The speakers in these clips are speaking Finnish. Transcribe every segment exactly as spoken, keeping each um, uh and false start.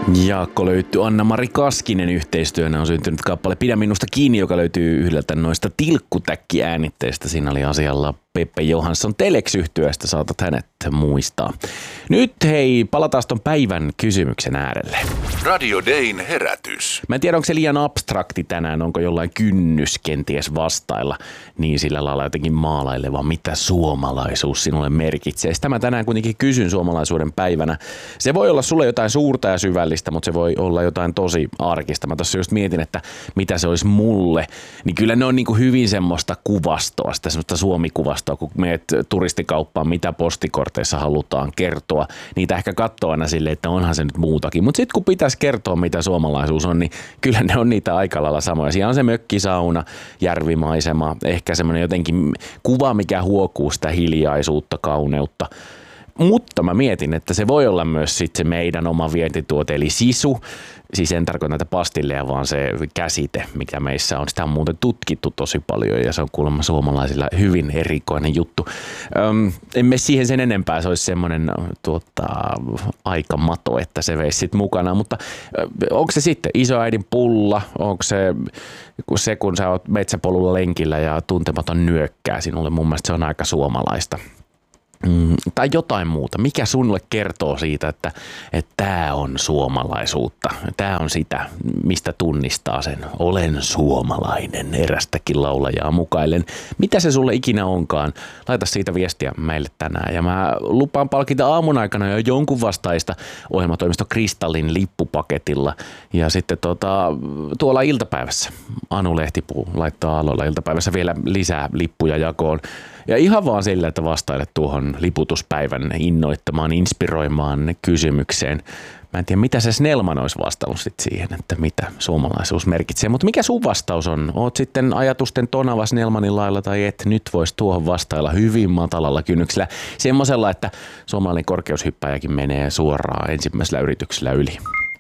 Jaakko löytyy Anna-Mari Kaskinen yhteistyönä on syntynyt kappale Pidä minusta kiinni, joka löytyy yhdeltä noista tilkkutäkkiäänitteistä. Siinä oli asialla Peppe Johansson Telex-yhtyeestä, saatat hänet muistaa. Nyt hei, palataan ton päivän kysymyksen äärelle. Radio Dayn herätys. Mä en tiedä, onko se liian abstrakti tänään, onko jollain kynnys kenties vastailla niin sillä lailla jotenkin maalaileva, mitä suomalaisuus sinulle merkitsee. Sitä mä tänään kuitenkin kysyn suomalaisuuden päivänä. Se voi olla sulle jotain suurta ja syvällistä, mutta se voi olla jotain tosi arkista. Mä tossa just mietin, että mitä se olisi mulle. Niin kyllä ne on niin kuin hyvin semmoista kuvastoa, sitä semmoista suomikuvastoa, kun meet turistikauppaan, mitä postikorteissa halutaan kertoa. Niitä ehkä katsoo aina silleen, että onhan se nyt muutakin. Mutta sitten kun pitäisi kertoa, mitä suomalaisuus on, niin kyllä ne on niitä aika lailla samoja. Siinä on se mökkisauna, järvimaisema, ehkä semmoinen jotenkin kuva, mikä huokuu sitä hiljaisuutta, kauneutta. Mutta mä mietin, että se voi olla myös sit se meidän oma vientituote, eli sisu. Siis en tarkoita näitä pastilleja, vaan se käsite, mikä meissä on. Sitä on muuten tutkittu tosi paljon ja se on kuulemma suomalaisilla hyvin erikoinen juttu. Öm, emme siihen sen enempää, se olisi semmoinen tuota, aikamato, että se veisi sit mukana. Mutta onko se sitten isoäidin pulla, onko se, se kun sä oot metsäpolulla lenkillä ja tuntematon nyökkää sinulle, mun mielestä se on aika suomalaista. Mm, tai jotain muuta. Mikä sulle kertoo siitä, että tämä on suomalaisuutta? Tämä on sitä, mistä tunnistaa sen. Olen suomalainen, erästäkin laulajaa mukaillen. Mitä se sulle ikinä onkaan? Laita siitä viestiä meille tänään. Ja mä lupaan palkita aamun aikana jo jonkun vastaista ohjelmatoimisto Kristallin lippupaketilla. Ja sitten tota, tuolla iltapäivässä Anu Lehtipuu laittaa aloilla iltapäivässä vielä lisää lippuja jakoon. Ja ihan vaan sillä, että vastailet tuohon liputuspäivän innoittamaan, inspiroimaan kysymykseen. Mä en tiedä, mitä se Snellman olisi vastannut sit siihen, että mitä suomalaisuus merkitsee. Mutta mikä sun vastaus on? Oot sitten ajatusten tonava Snellmanin lailla tai et? Nyt voisi tuohon vastailla hyvin matalalla kynnyksellä. Semmoisella, että suomalainen korkeushyppäjäkin menee suoraan ensimmäisellä yrityksellä yli.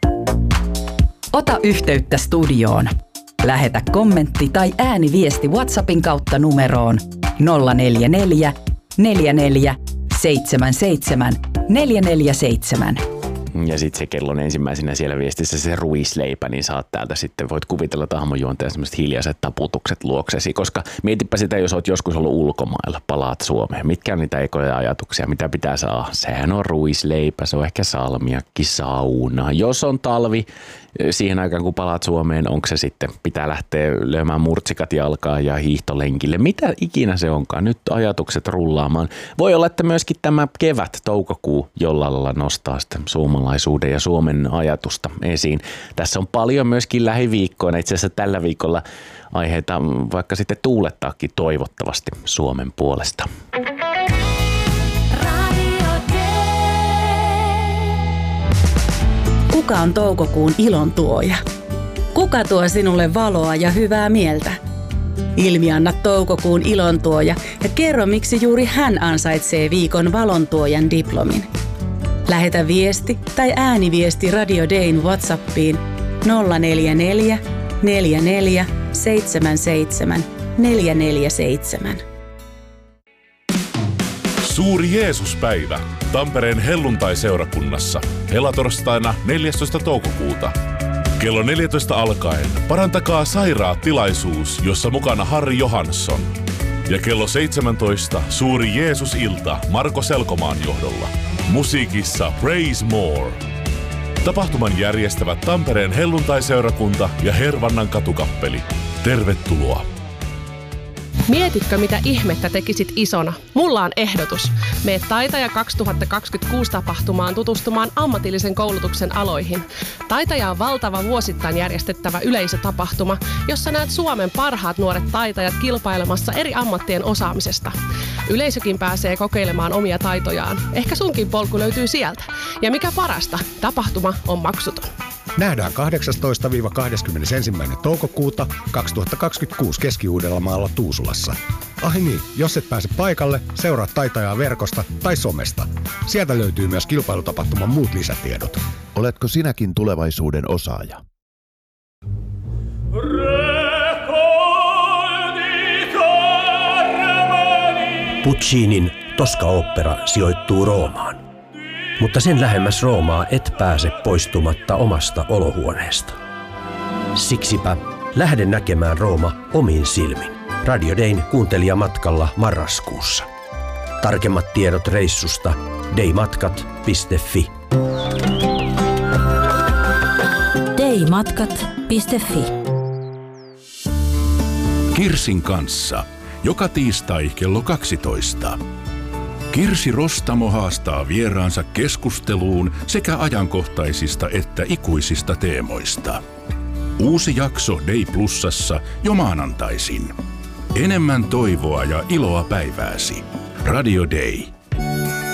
Ota yhteyttä studioon. Lähetä kommentti tai ääniviesti WhatsAppin kautta numeroon nolla neljä neljä, neljä neljä, seitsemän seitsemän, neljä neljä seitsemän. Ja sitten se kellon ensimmäisenä siellä viestissä se ruisleipä, niin saat täältä sitten, voit kuvitella tahmojuonteen semmoiset hiljaiset taputukset luoksesi, koska mietipä sitä, jos oot joskus ollut ulkomailla, palaat Suomeen. Mitkä on niitä ekoja ajatuksia, mitä pitää saada? Sehän on ruisleipä, se on ehkä salmiakki, sauna. Jos on talvi, siihen aikaan kun palaat Suomeen, onko se sitten, pitää lähteä lyömään murtsikat jalkaan ja hiihtolenkille. Mitä ikinä se onkaan, nyt ajatukset rullaamaan. Voi olla, että myöskin tämä kevät, toukokuu jollain lailla nostaa sitä suomalaisuuden ja Suomen ajatusta esiin. Tässä on paljon myöskin lähiviikkoina, itse asiassa tällä viikolla aiheita vaikka sitten tuulettaakin toivottavasti Suomen puolesta. Kuka on toukokuun ilontuoja? Kuka tuo sinulle valoa ja hyvää mieltä? Ilmianna toukokuun ilontuoja ja kerro, miksi juuri hän ansaitsee viikon valontuojan diplomin. Lähetä viesti tai ääniviesti Radio Dayn WhatsAppiin nolla neljä neljä, neljä neljä, seitsemän seitsemän, neljä neljä seitsemän. Suuri Jeesuspäivä Tampereen helluntai-seurakunnassa helatorstaina neljästoista toukokuuta. Kello neljätoista alkaen parantakaa sairaat tilaisuus, jossa mukana Harri Johansson. Ja kello seitsemäntoista suuri Jeesus-ilta Marko Selkomaan johdolla. Musiikissa Praise More. Tapahtuman järjestävät Tampereen helluntai-seurakunta ja Hervannan katukappeli. Tervetuloa! Mietitkö, mitä ihmettä tekisit isona? Mulla on ehdotus. Mene Taitaja kaksituhattakaksikymmentäkuusi tapahtumaan tutustumaan ammatillisen koulutuksen aloihin. Taitaja on valtava vuosittain järjestettävä yleisötapahtuma, jossa näet Suomen parhaat nuoret taitajat kilpailemassa eri ammattien osaamisesta. Yleisökin pääsee kokeilemaan omia taitojaan. Ehkä sunkin polku löytyy sieltä. Ja mikä parasta, tapahtuma on maksuton. Nähdään kahdeksastoista kahdeskymmenesensimmäinen toukokuuta kaksituhattakaksikymmentäkuusi Keski-Uudellamaalla Tuusulassa. Ai niin, jos et pääse paikalle, seuraa Taitajaa verkosta tai somesta. Sieltä löytyy myös kilpailutapahtuman muut lisätiedot. Oletko sinäkin tulevaisuuden osaaja? Puccinin Tosca-opera sijoittuu Roomaan. mutta sen lähemmäs Roomaa et pääse poistumatta omasta olohuoneesta. Siksipä lähde näkemään Rooma omin silmin. Radio Dayn kuuntelijamatkalla marraskuussa. Tarkemmat tiedot reissusta daymatkat piste fi. daymatkat piste fi. Kirsin kanssa. Joka tiistai kello kaksitoista. Kirsi Rostamo haastaa vieraansa keskusteluun sekä ajankohtaisista että ikuisista teemoista. Uusi jakso Day Plusassa jo maanantaisin. Enemmän toivoa ja iloa päivääsi. Radio Day.